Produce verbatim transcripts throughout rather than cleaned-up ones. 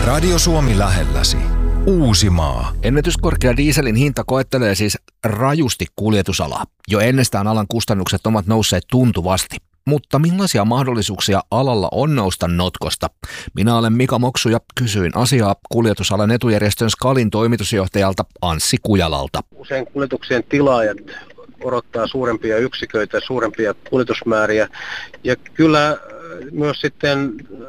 Radio Suomi lähelläsi. Uusimaa. Ennätyskorkea dieselin hinta koettelee siis rajusti kuljetusalaa. Jo ennestään alan kustannukset ovat nousseet tuntuvasti. Mutta millaisia mahdollisuuksia alalla on nousta notkosta? Minä olen Mika Moksu ja kysyin asiaa kuljetusalan etujärjestön Skalin toimitusjohtajalta Anssi Kujalalta. Usein kuljetuksien tilaajat odottaa suurempia yksiköitä, suurempia kuljetusmääriä ja kyllä myös sitten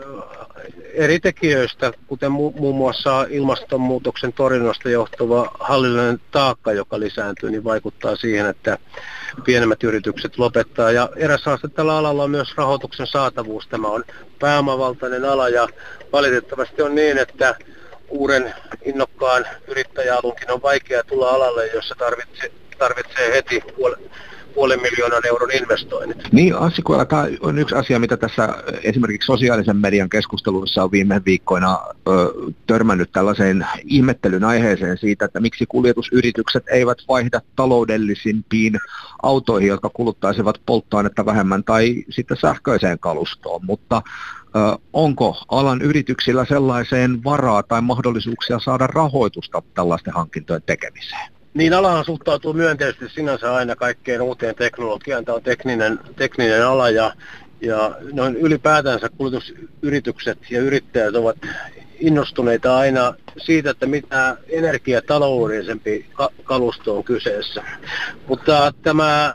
eri tekijöistä, kuten mu- muun muassa ilmastonmuutoksen torjunnasta johtuva hallinnollinen taakka, joka lisääntyy, niin vaikuttaa siihen, että pienemmät yritykset lopettaa. Ja eräs haaste tällä alalla on myös rahoituksen saatavuus. Tämä on pääomavaltainen ala ja valitettavasti on niin, että uuden innokkaan yrittäjäalunkin on vaikea tulla alalle, jossa tarvitsee, tarvitsee heti puolen, puolen miljoonan euron investoinnit. Niin, Anssi Kujala, tämä on yksi asia, mitä tässä esimerkiksi sosiaalisen median keskusteluissa on viime viikkoina ö, törmännyt tällaiseen ihmettelyn aiheeseen siitä, että miksi kuljetusyritykset eivät vaihda taloudellisimpiin autoihin, jotka kuluttaisivat polttoainetta vähemmän tai sitten sähköiseen kalustoon, mutta ö, onko alan yrityksillä sellaiseen varaa tai mahdollisuuksia saada rahoitusta tällaisten hankintojen tekemiseen? Niin, alahan suhtautuu myönteisesti sinänsä aina kaikkeen uuteen teknologiaan. Tämä on tekninen, tekninen ala ja, ja noin ylipäätänsä kuljetusyritykset ja yrittäjät ovat innostuneita aina siitä, että mitä energiataloudellisempi ka- kalusto on kyseessä. Mutta tämä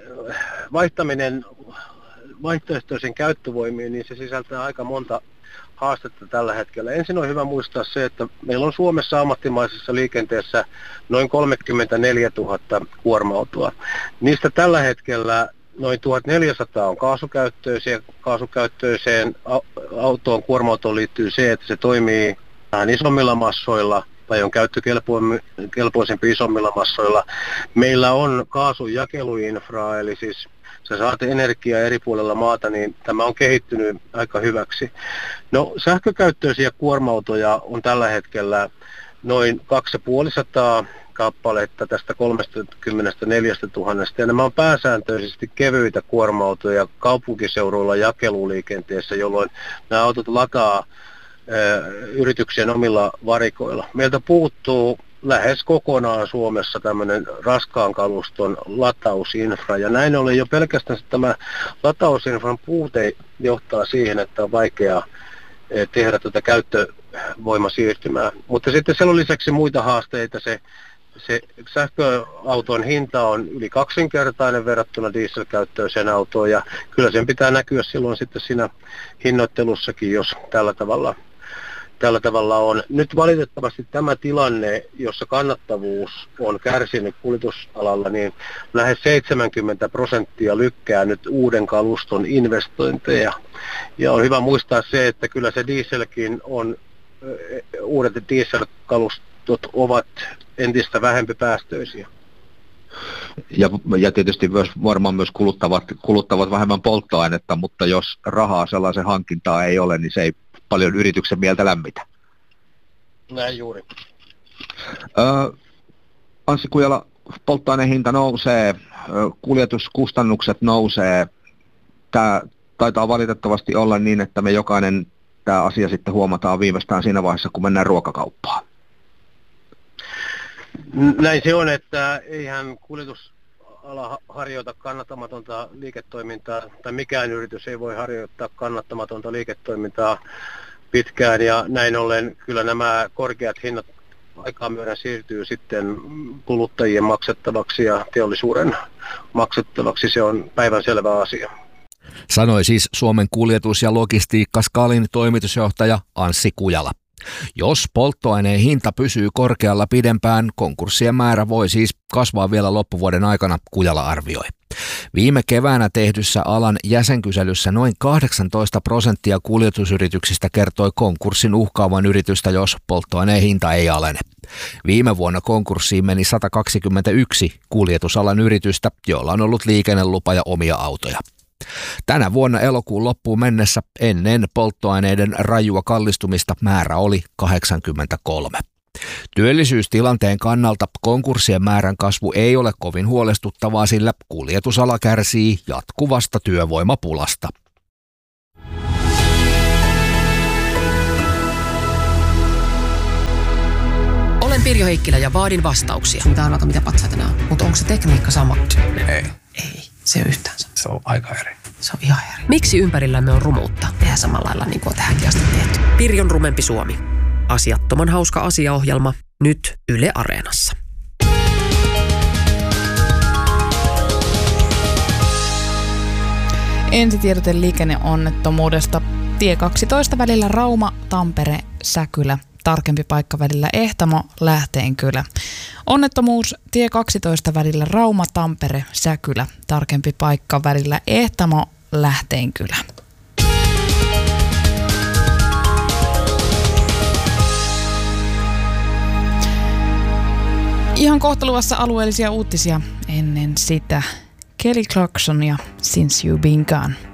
vaihtaminen vaihtoehtoisen käyttövoimiin, niin se sisältää aika monta haastetta tällä hetkellä. Ensin on hyvä muistaa se, että meillä on Suomessa ammattimaisessa liikenteessä noin kolmekymmentäneljätuhatta kuorma-autoa. Niistä tällä hetkellä noin tuhatneljäsataa on kaasukäyttöisiä. Kaasukäyttöiseen autoon, kuorma-autoon liittyy se, että se toimii vähän isommilla massoilla tai on käyttökelpoisempi isommilla massoilla. Meillä on kaasun jakeluinfraa, eli siis sä saat energiaa eri puolella maata, niin tämä on kehittynyt aika hyväksi. No, sähkökäyttöisiä kuorma-autoja on tällä hetkellä noin kaksituhattaviisisataa kappaletta tästä kolmekymmentäneljätuhatta, ja nämä on pääsääntöisesti kevyitä kuorma-autoja kaupunkiseuduilla jakeluliikenteessä, jolloin nämä autot lataa yrityksien omilla varikoilla. Meiltä puuttuu lähes kokonaan Suomessa tämmöinen raskaan kaluston latausinfra, ja näin ollen jo pelkästään tämä latausinfran puute johtaa siihen, että on vaikea tehdä tätä käyttövoimasiirtymää. Mutta sitten siellä on lisäksi muita haasteita. Se, se sähköauton hinta on yli kaksinkertainen verrattuna dieselkäyttöiseen autoon, ja kyllä sen pitää näkyä silloin sitten siinä hinnoittelussakin, jos tällä tavalla Tällä tavalla on. Nyt valitettavasti tämä tilanne, jossa kannattavuus on kärsinyt kuljetusalalla, niin lähes seitsemänkymmentä prosenttia lykkää nyt uuden kaluston investointeja. Ja on hyvä muistaa se, että kyllä se dieselkin on, uudet dieselkalustot ovat entistä vähempipäästöisiä. Ja, ja tietysti myös, varmaan myös kuluttavat, kuluttavat vähemmän polttoainetta, mutta jos rahaa sellaisen hankintaa ei ole, niin se ei paljon yrityksen mieltä lämmitä. Näin juuri. Ö, Anssi Kujala, polttoaineen hinta nousee, kuljetuskustannukset nousee. Tämä taitaa valitettavasti olla niin, että me jokainen tämä asia sitten huomataan viimeistään siinä vaiheessa, kun mennään ruokakauppaan. Näin se on, että eihän kuljetusala harjoita kannattamatonta liiketoimintaa, tai mikään yritys ei voi harjoittaa kannattamatonta liiketoimintaa pitkään, ja näin ollen kyllä nämä korkeat hinnat aikaa myöden siirtyy sitten kuluttajien maksettavaksi ja teollisuuden maksettavaksi. Se on päivänselvä asia. Sanoi siis Suomen kuljetus- ja logistiikka Skalin toimitusjohtaja Anssi Kujala. Jos polttoaineen hinta pysyy korkealla pidempään, konkurssien määrä voi siis kasvaa vielä loppuvuoden aikana, Kujala arvioi. Viime keväänä tehdyssä alan jäsenkyselyssä noin kahdeksantoista prosenttia kuljetusyrityksistä kertoi konkurssin uhkaavan yritystä, jos polttoaineen hinta ei alene. Viime vuonna konkurssiin meni sata kaksikymmentäyksi kuljetusalan yritystä, joilla on ollut liikennelupa ja omia autoja. Tänä vuonna elokuun loppuun mennessä ennen polttoaineiden rajua kallistumista määrä oli kahdeksankymmentäkolme. Työllisyystilanteen kannalta konkurssien määrän kasvu ei ole kovin huolestuttavaa, sillä kuljetusala kärsii jatkuvasta työvoimapulasta. Olen Pirjo Heikkilä ja vaadin vastauksia. Mitä arvata, mitä patsaita nämä on. Mutta onko se tekniikka sama? Ei. Ei, se ei yhtään sama. Se on aika eri. Se on ihan eri. Miksi ympärillämme on rumuutta? Tehdään samalla lailla niin kuin on tähänkin asti tehty. Pirjon rumempi Suomi. Asiattoman hauska asiaohjelma. Nyt Yle Areenassa. Ensitiedote liikenneonnettomuudesta. Tie kaksitoista välillä Rauma, Tampere, Säkylä. Tarkempi paikka välillä Ehtamo, Lähteenkylä. Onnettomuus tie kaksitoista välillä Rauma, Tampere, Säkylä. Tarkempi paikka välillä Ehtamo, Lähteenkylä. Ihan kohta luvassa alueellisia uutisia ennen sitä. Kelly Clarkson ja Since You Been Gone.